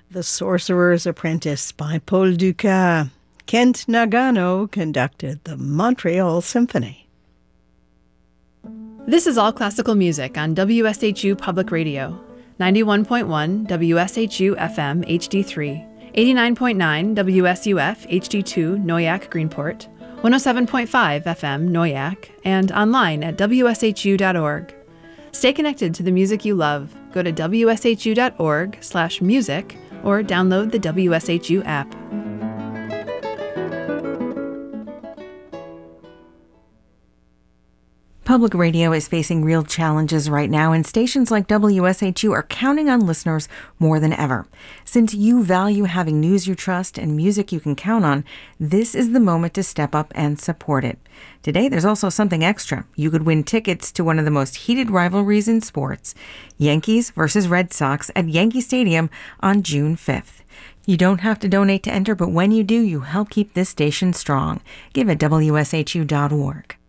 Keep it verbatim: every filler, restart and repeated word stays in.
The Sorcerer's Apprentice by Paul Dukas. Kent Nagano conducted the Montreal Symphony. This is All Classical Music on W S H U Public Radio. ninety-one point one W S H U F M H D three, eighty-nine point nine W S U F H D two Noyak Greenport, one oh seven point five F M Noyak, and online at W S H U dot org. Stay connected to the music you love. Go to W S H U dot org slash music or download the W S H U app. Public radio is facing real challenges right now, and stations like W S H U are counting on listeners more than ever. Since you value having news you trust and music you can count on, this is the moment to step up and support it. Today, there's also something extra. You could win tickets to one of the most heated rivalries in sports, Yankees versus Red Sox at Yankee Stadium on June fifth. You don't have to donate to enter, but when you do, you help keep this station strong. Give at W S H U dot org.